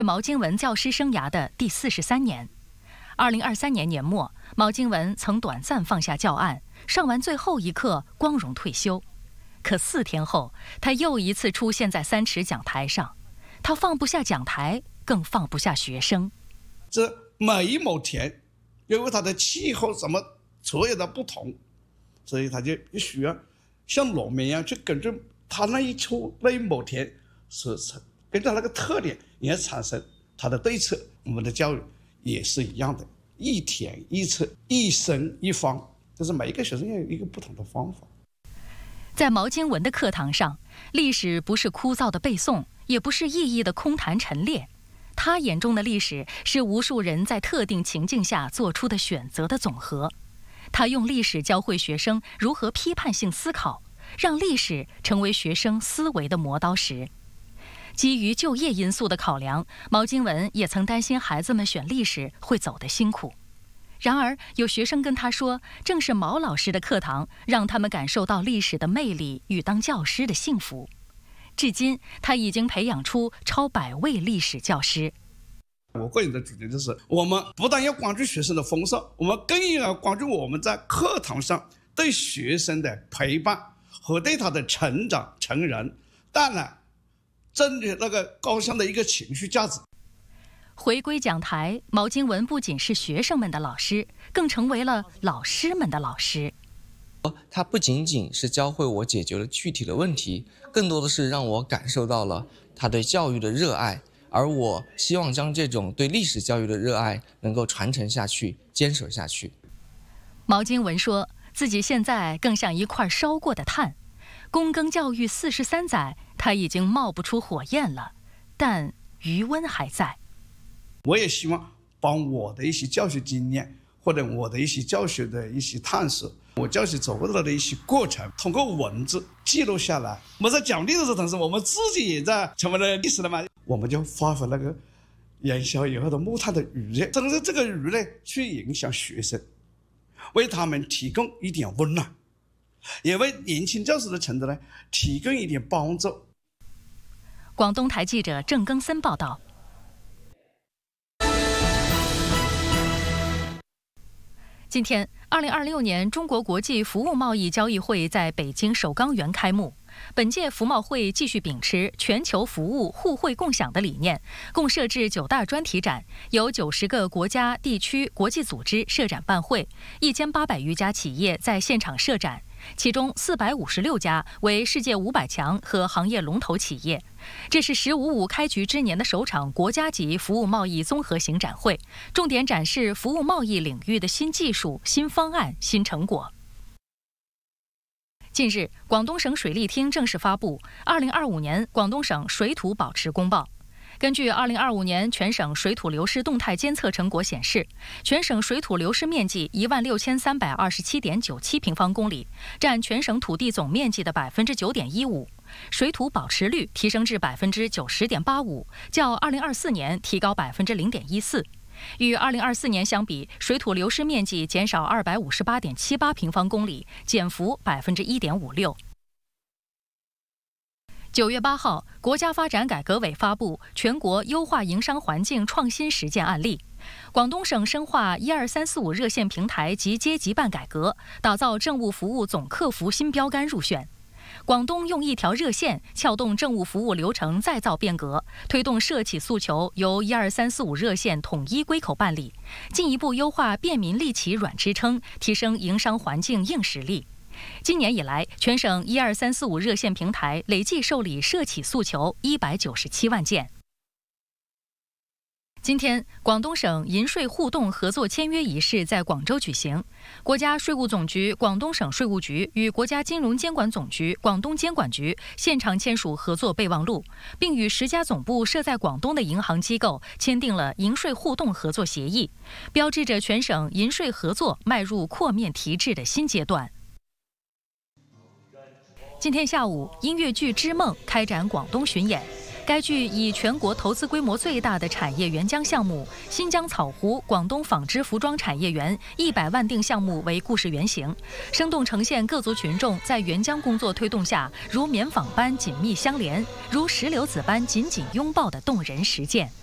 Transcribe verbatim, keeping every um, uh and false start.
毛经文教师生涯的第四十三年，二零二三年年末，毛经文曾短暂放下教案，上完最后一课，光荣退休。可四天后，他又一次出现在三尺讲台上，他放不下讲台，更放不下学生。 这每某田，因为它的气候什么所有的不同，所以他就必须要像农民一样去跟着他那一处那一亩田，是跟着那个特点也产生他的对策。我们的教育也是一样的，一田一策，一生一方，就是每一个学生要有一个不同的方法。 在毛经文的课堂上，历史不是枯燥的背诵，也不是意义的空谈陈列，他眼中的历史是无数人在特定情境下做出的选择的总和。他用历史教会学生如何批判性思考，让历史成为学生思维的磨刀石。基于就业因素的考量，毛经文也曾担心孩子们选历史会走得辛苦。然而，有学生跟他说，正是毛老师的课堂让他们感受到历史的魅力与当教师的幸福。至今，他已经培养出超百位历史教师。 我个人的主张就是，我们不但要关注学生的丰收，我们更要关注我们在课堂上对学生的陪伴和对他的成长成人带来正的那个高尚的一个情绪价值。 回归讲台，毛经文不仅是学生们的老师，更成为了老师们的老师。 他不仅仅是教会我解决了具体的问题，更多的是让我感受到了他对教育的热爱，而我希望将这种对历史教育的热爱能够传承下去，坚守下去。 毛经文说，自己现在更像一块烧过的炭，躬耕教育四十三载，他已经冒不出火焰了，但余温还在。 我也希望把我的一些教学经验，或者我的一些教学的一些探索，我教学走过来的一些过程，通过文字记录下来。我们在讲历史的同时，我们自己也在成为了历史了嘛，我们就发挥那个燃烧以后的木炭的余热，趁着这个余热去影响学生，为他们提供一点温暖，也为年轻教师的成长呢提供一点帮助。 广东台记者郑庚森报道。今天，二零二六年中国国际服务贸易交易会在北京首钢园开幕。本届服贸会继续秉持全球服务互惠共享的理念，共设置九大专题展，由九十个国家、地区、国际组织设展办会，一千八百余家企业在现场设展。其中四百五十六家为世界五百强和行业龙头企业。这是“十五五”开局之年的首场国家级服务贸易综合型展会，重点展示服务贸易领域的新技术、新方案、新成果。近日，广东省水利厅正式发布《二零二五年广东省水土保持公报》。根据二零二五年全省水土流失动态监测成果显示，全省水土流失面积一万六千三百二十七点九七平方公里，占全省土地总面积的百分之九点一五，水土保持率提升至百分之九十点八五，较二零二四年提高百分之零点一四。与二零二四年相比，水土流失面积减少二百五十八点七八平方公里，减幅百分之一点五六。九月八号，国家发展改革委发布全国优化营商环境创新实践案例。广东省深化一二三四五热线平台及阶级办改革，打造政务服务总客服新标杆入选。广东用一条热线撬动政务服务流程再造变革，推动涉企诉求由一二三四五热线统一归口办理，进一步优化便民利企软支撑，提升营商环境硬实力。今年以来，全省一二三四五热线平台累计受理涉企诉求一百九十七万件。今天，广东省银税互动合作签约仪式在广州举行。国家税务总局广东省税务局与国家金融监管总局广东监管局现场签署合作备忘录，并与十家总部设在广东的银行机构签订了银税互动合作协议，标志着全省银税合作迈入扩面提质的新阶段。今天下午，音乐剧《织梦》开展广东巡演。该剧以全国投资规模最大的产业援疆项目——新疆草湖广东纺织服装产业园一百万订项目为故事原型，生动呈现各族群众在援疆工作推动下，如棉纺般紧密相连，如石榴籽般紧紧拥抱的动人实践。